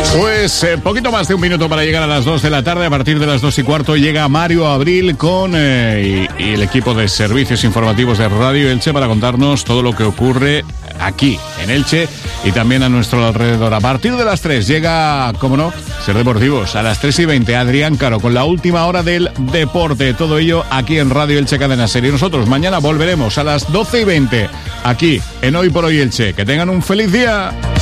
Pues poquito más de un minuto para llegar a las 2 de la tarde. A partir de las 2:15 llega Mario Abril con y el equipo de servicios informativos de Radio Elche para contarnos todo lo que ocurre aquí en Elche y también a nuestro alrededor. A partir de las 3 llega, cómo no, Ser Deportivos. A las 3:20 Adrián Caro con la última hora del deporte. Todo ello aquí en Radio Elche Cadena Ser. Y nosotros mañana volveremos a las 12:20 aquí en Hoy por Hoy Elche. Que tengan un feliz día.